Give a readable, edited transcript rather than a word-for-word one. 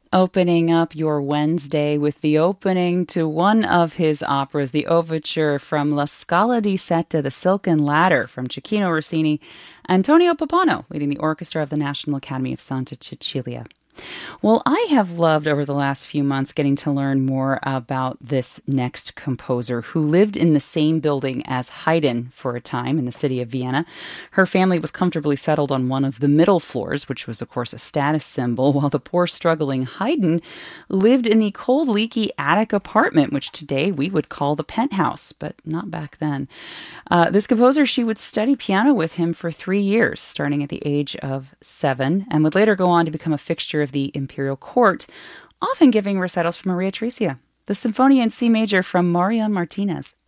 Opening up your Wednesday with the opening to one of his operas, the overture from La Scala di Seta, The Silken Ladder, from Cecchino Rossini, Antonio Pappano, leading the orchestra of the National Academy of Santa Cecilia. Well, I have loved over the last few months getting to learn more about this next composer who lived in the same building as Haydn for a time in the city of Vienna. Her family was comfortably settled on one of the middle floors, which was, of course, a status symbol, while the poor, struggling Haydn lived in the cold, leaky attic apartment, which today we would call the penthouse, but not back then. This composer, she would study piano with him for 3 years, starting at the age of 7, and would later go on to become a fixture of the imperial court, often giving recitals for Maria Theresia. The Symphony in C major from Marian Martinez.